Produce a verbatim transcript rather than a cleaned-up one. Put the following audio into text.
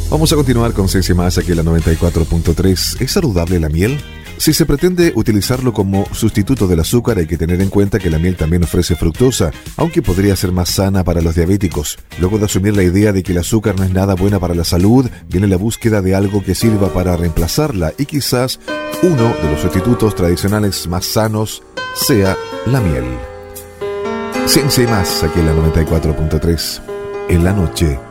Vamos a continuar con Ciencia Más aquí en la noventa y cuatro punto tres. ¿Es saludable la miel? Si se pretende utilizarlo como sustituto del azúcar, hay que tener en cuenta que la miel también ofrece fructosa, aunque podría ser más sana para los diabéticos. Luego de asumir la idea de que el azúcar no es nada buena para la salud, viene la búsqueda de algo que sirva para reemplazarla, y quizás uno de los sustitutos tradicionales más sanos sea la miel. Ciencia Más aquí en la noventa y cuatro punto tres. En la noche